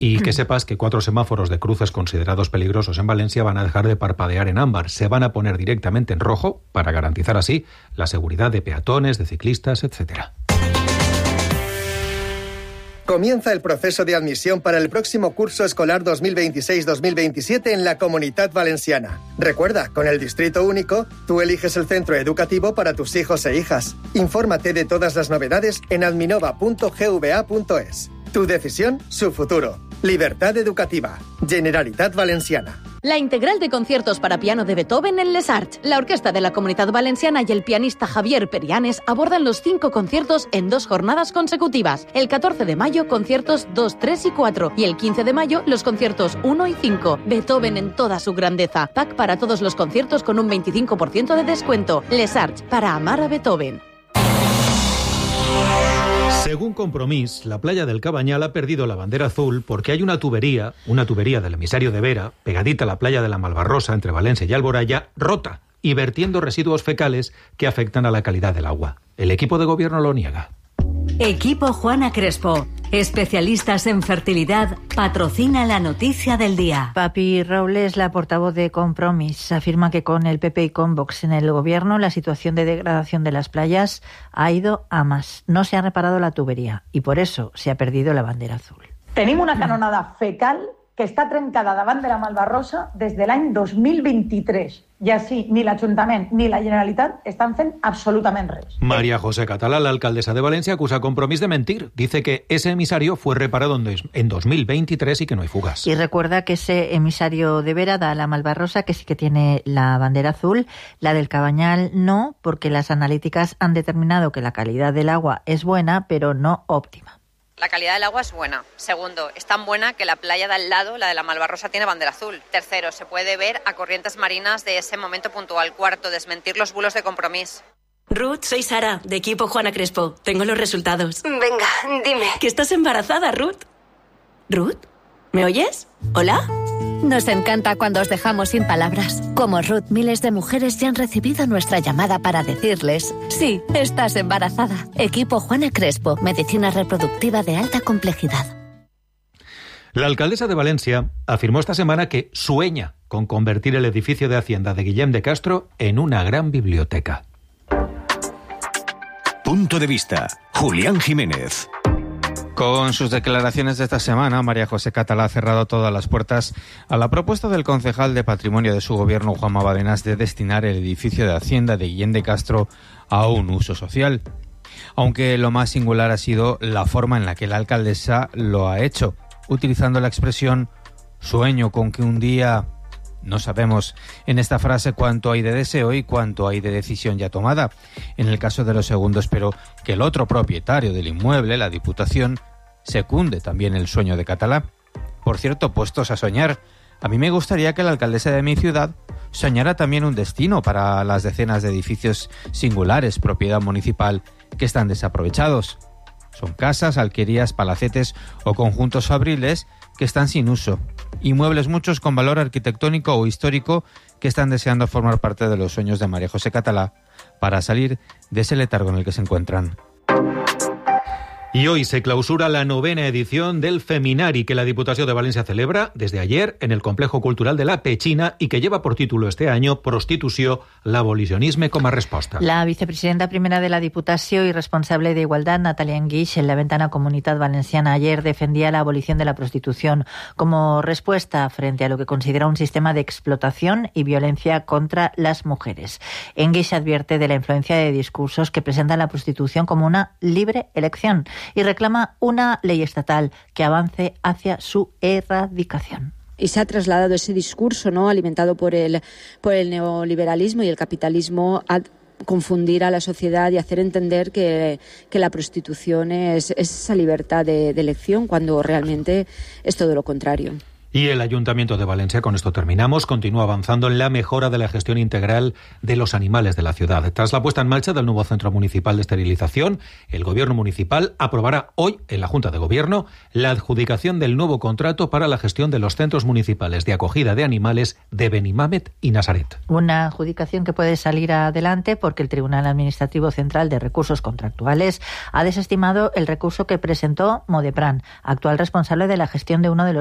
Y que sepas que 4 semáforos de cruces considerados peligrosos en Valencia van a dejar de parpadear en ámbar. Se van a poner directamente en rojo para garantizar así la seguridad de peatones, de ciclistas, etcétera. Comienza el proceso de admisión para el próximo curso escolar 2026-2027 en la Comunitat Valenciana. Recuerda, con el Distrito Único, tú eliges el centro educativo para tus hijos e hijas. Infórmate de todas las novedades en adminova.gva.es. Tu decisión, su futuro. Libertad educativa. Generalitat Valenciana. La integral de conciertos para piano de Beethoven en Les Arts. La Orquesta de la Comunitat Valenciana y el pianista Javier Perianes abordan los 5 conciertos en 2 jornadas consecutivas. El 14 de mayo, conciertos 2, 3 y 4. Y el 15 de mayo, los conciertos 1 y 5. Beethoven en toda su grandeza. Pack para todos los conciertos con un 25% de descuento. Les Arts, para amar a Beethoven. Según Compromís, la playa del Cabanyal ha perdido la bandera azul porque hay una tubería del emisario de Vera, pegadita a la playa de la Malvarrosa, entre Valencia y Alboraya, rota y vertiendo residuos fecales que afectan a la calidad del agua. El equipo de gobierno lo niega. Equipo Juana Crespo, especialistas en fertilidad, patrocina la noticia del día. Papi Robles, la portavoz de Compromís, afirma que con el PP y con Vox en el gobierno la situación de degradación de las playas ha ido a más. No se ha reparado la tubería y por eso se ha perdido la bandera azul. Tenim una canonada fecal que està trencada davant de la Malvarrosa des de l'any 2023. I així ni l'Ajuntament ni la Generalitat estan fent absolutament res. María José Catalá, la alcaldesa de Valencia, acusa a Compromís de mentir. Dice que ese emisario fue reparado en 2023 y que no hay fugas. Y recuerda que ese emisario de Vera da la Malvarrosa, que sí que tiene la bandera azul, la del Cabanyal no, porque las analíticas han determinado que la calidad del agua es buena, pero no óptima. La calidad del agua es buena. Segundo, es tan buena que la playa de al lado, la de la Malvarrosa, tiene bandera azul. Tercero, se puede ver a corrientes marinas de ese momento puntual. Cuarto, desmentir los bulos de Compromís. Ruth, soy Sara, de equipo Juana Crespo. Tengo los resultados. Venga, dime. Que estás embarazada, Ruth. ¿Ruth? ¿Me oyes? ¿Hola? Nos encanta cuando os dejamos sin palabras. Como Ruth, miles de mujeres ya han recibido nuestra llamada para decirles: sí, estás embarazada. Equipo Juana Crespo, medicina reproductiva de alta complejidad. La alcaldesa de Valencia afirmó esta semana que sueña con convertir el edificio de Hacienda de Guillem de Castro en una gran biblioteca. Punto de vista. Julián Jiménez. Con sus declaraciones de esta semana, María José Catalá ha cerrado todas las puertas a la propuesta del concejal de Patrimonio de su gobierno, Juanma Badenas, de destinar el edificio de Hacienda de Guillem de Castro a un uso social. Aunque lo más singular ha sido la forma en la que la alcaldesa lo ha hecho, utilizando la expresión «sueño con que un día...». No sabemos en esta frase cuánto hay de deseo y cuánto hay de decisión ya tomada. En el caso de los segundos, espero que el otro propietario del inmueble, la Diputación, secunde también el sueño de Catalá. Por cierto, puestos a soñar, a mí me gustaría que la alcaldesa de mi ciudad soñara también un destino para las decenas de edificios singulares, propiedad municipal, que están desaprovechados. Son casas, alquerías, palacetes o conjuntos fabriles que están sin uso. Inmuebles muchos con valor arquitectónico o histórico que están deseando formar parte de los sueños de María José Catalá para salir de ese letargo en el que se encuentran. Y hoy se clausura la 9ª edición del Feminari que la Diputación de Valencia celebra desde ayer en el Complejo Cultural de la Pechina y que lleva por título este año Prostitució, l'abolicionisme com a resposta. La vicepresidenta primera de la Diputación y responsable de Igualdad, Natalia Enguix, en la Ventana Comunitat Valenciana ayer defendía la abolición de la prostitución como respuesta frente a lo que considera un sistema de explotación y violencia contra las mujeres. Enguix advierte de la influencia de discursos que presentan la prostitución como una libre elección y reclama una ley estatal que avance hacia su erradicación. Y se ha trasladado ese discurso, ¿no?, alimentado por el neoliberalismo y el capitalismo, a confundir a la sociedad y hacer entender que la prostitución es esa libertad de elección, cuando realmente es todo lo contrario. Y el Ayuntamiento de Valencia, con esto terminamos, continúa avanzando en la mejora de la gestión integral de los animales de la ciudad. Tras la puesta en marcha del nuevo Centro Municipal de Esterilización, el Gobierno Municipal aprobará hoy en la Junta de Gobierno la adjudicación del nuevo contrato para la gestión de los centros municipales de acogida de animales de Benimamet y Nazaret. Una adjudicación que puede salir adelante porque el Tribunal Administrativo Central de Recursos Contractuales ha desestimado el recurso que presentó Modepran, actual responsable de la gestión de uno de los